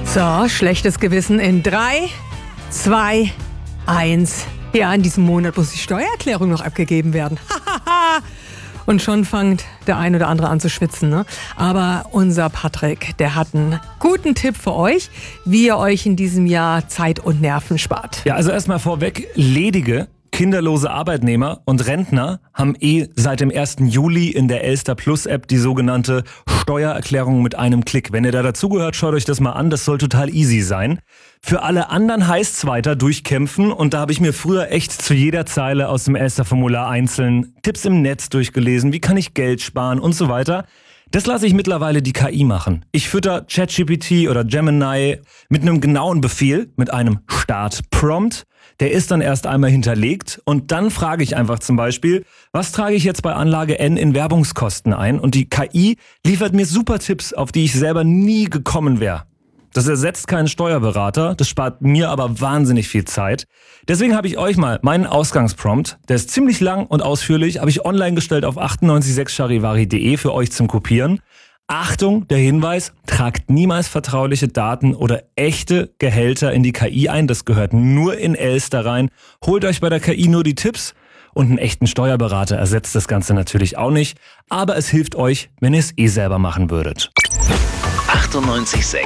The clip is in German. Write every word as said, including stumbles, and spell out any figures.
So, schlechtes Gewissen in drei, zwei, eins. Ja, in diesem Monat muss die Steuererklärung noch abgegeben werden. Und schon fängt der ein oder andere an zu schwitzen, ne? Aber unser Patrick, der hat einen guten Tipp für euch, wie ihr euch in diesem Jahr Zeit und Nerven spart. Ja, also erstmal vorweg, ledige, kinderlose Arbeitnehmer und Rentner haben eh seit dem ersten Juli in der Elster Plus App die sogenannte Steuererklärung mit einem Klick. Wenn ihr da dazugehört, schaut euch das mal an, das soll total easy sein. Für alle anderen heißt es weiter durchkämpfen und da habe ich mir früher echt zu jeder Zeile aus dem Elster-Formular einzeln Tipps im Netz durchgelesen, wie kann ich Geld sparen und so weiter. Das lasse ich mittlerweile die K I machen. Ich fütter ChatGPT oder Gemini mit einem genauen Befehl, mit einem Start-Prompt. Der ist dann erst einmal hinterlegt und dann frage ich einfach zum Beispiel, was trage ich jetzt bei Anlage N in Werbungskosten ein? Und die K I liefert mir super Tipps, auf die ich selber nie gekommen wäre. Das ersetzt keinen Steuerberater, das spart mir aber wahnsinnig viel Zeit. Deswegen habe ich euch mal meinen Ausgangsprompt, der ist ziemlich lang und ausführlich, habe ich online gestellt auf achtundneunzig Komma sechs charivari punkt de für euch zum Kopieren. Achtung, der Hinweis, tragt niemals vertrauliche Daten oder echte Gehälter in die K I ein, das gehört nur in Elster rein. Holt euch bei der K I nur die Tipps und einen echten Steuerberater ersetzt das Ganze natürlich auch nicht, aber es hilft euch, wenn ihr es eh selber machen würdet. achtundneunzig Komma sechs